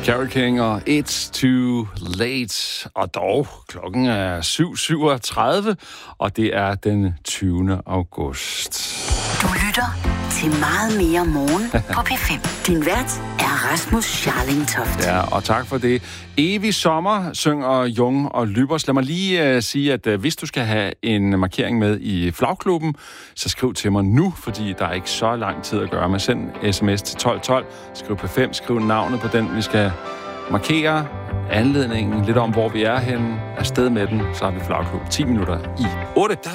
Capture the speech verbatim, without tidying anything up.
Carole King og It's Too Late. Og dog, klokken er syv syvogtredive, og det er den tyvende august. Du lytter til meget mere morgen på P fem. Din vært er Rasmus Scharling-Toft. Ja, og tak for det. Evig sommer, synger Jung og Lybers. Lad mig lige uh, sige, at uh, hvis du skal have en markering med i flagklubben, så skriv til mig nu, fordi der er ikke så lang tid at gøre med. Send sms til tolv tolv, skriv P fem, skriv navnet på den, vi skal markere, anledningen, lidt om, hvor vi er henne, afsted med den, så har vi flagklub ti minutter i otte.